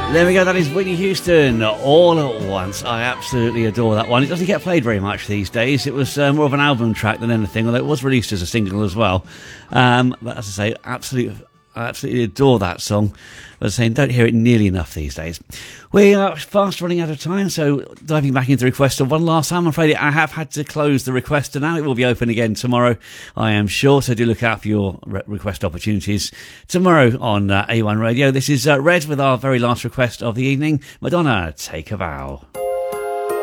There we go, that is Whitney Houston, All at Once. I absolutely adore that one. It doesn't get played very much these days. It was more of an album track than anything, although it was released as a single as well. But as I say, I absolutely adore that song. But as I say, don't hear it nearly enough these days. We are fast running out of time, so diving back into the request of one last time, I'm afraid I have had to close the requester now. It will be open again tomorrow, I am sure, so do look out for your request opportunities tomorrow on A1 Radio. This is Red with our very last request of the evening. Madonna, Take a Bow.